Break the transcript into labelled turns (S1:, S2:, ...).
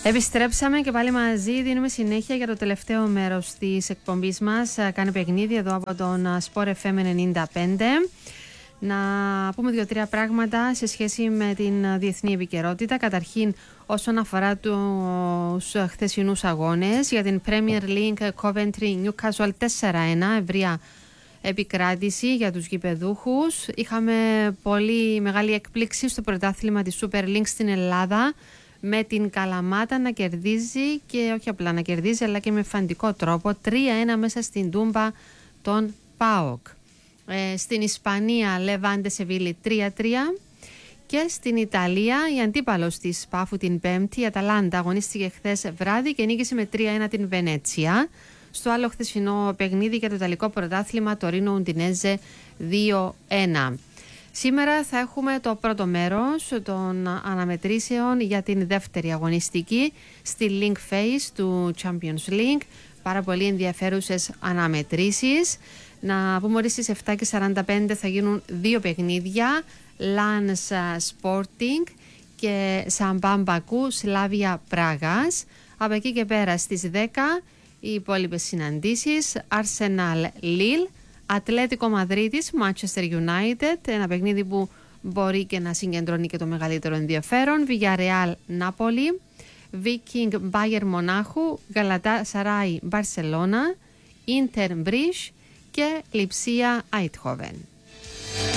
S1: Επιστρέψαμε και πάλι μαζί. Δίνουμε συνέχεια για το τελευταίο μέρος της εκπομπής μας. Κάνει παιχνίδι εδώ από τον Sport FM 95. Να πούμε 2-3 πράγματα σε σχέση με την διεθνή επικαιρότητα. Καταρχήν, όσον αφορά τους χθεσινούς αγώνες για την Premier League, Coventry Newcastle 4-1, ευρεία επικράτηση για τους γηπεδούχους. Είχαμε πολύ μεγάλη έκπληξη στο πρωτάθλημα της Super League στην Ελλάδα, με την Καλαμάτα να κερδίζει, και όχι απλά να κερδίζει, αλλά και με φαντικό τρόπο, 3-1 μέσα στην Τούμπα των ΠΑΟΚ. Στην Ισπανία, Λεβάντε Σεβίλη 3-3. Και στην Ιταλία, η αντίπαλος της Πάφου την Πέμπτη, η Αταλάντα, αγωνίστηκε χθες βράδυ και νίκησε με 3-1 την Βενέτσια. Στο άλλο χθεσινό παιχνίδι για το Ιταλικό πρωτάθλημα, το Ρίνο Ουντινέζε 2-1. Σήμερα θα έχουμε το πρώτο μέρος των αναμετρήσεων για την δεύτερη αγωνιστική στη Link Phase του Champions League. Πάρα πολύ ενδιαφέρουσες αναμετρήσεις. Να πούμε ότι στις 7:45 θα γίνουν δύο παιχνίδια, Lans Sporting και Σαμπάν Μπακού Σλάβια Πράγας. Από εκεί και πέρα στις 10 οι υπόλοιπες συναντήσεις, Arsenal Lille, Ατλέτικο Μαδρίτης, Manchester United, ένα παιχνίδι που μπορεί και να συγκεντρώνει και το μεγαλύτερο ενδιαφέρον, Villarreal Νάπολη, Viking Bayern Μονάχου, Galatasaray Barcelona, Inter Μπρίσ και Λιψία Eindhoven.